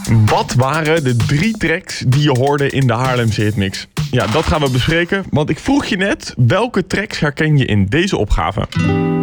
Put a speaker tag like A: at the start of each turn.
A: Wat waren de 3 tracks die je hoorde in de Haarlemse Hitmix? Ja, dat gaan we bespreken, want ik vroeg je net welke tracks herken je in deze opgave.